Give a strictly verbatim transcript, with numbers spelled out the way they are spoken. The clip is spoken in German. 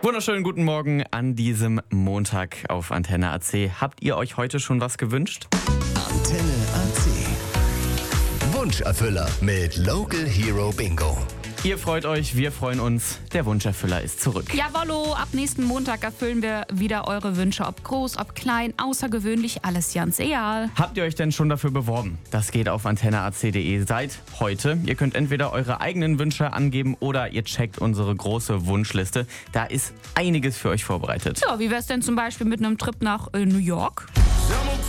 Wunderschönen guten Morgen an diesem Montag auf Antenne A C. Habt ihr euch heute schon was gewünscht? Antenne A C. Wunscherfüller mit Local Hero Bingo. Ihr freut euch, wir freuen uns. Der Wunscherfüller ist zurück. Jawollo, ab nächsten Montag erfüllen wir wieder eure Wünsche. Ob groß, ob klein, außergewöhnlich, alles ganz egal. Habt ihr euch denn schon dafür beworben? Das geht auf antenne a c punkt de seit heute. Ihr könnt entweder eure eigenen Wünsche angeben oder ihr checkt unsere große Wunschliste. Da ist einiges für euch vorbereitet. Ja, wie wär's denn zum Beispiel mit einem Trip nach äh, New York?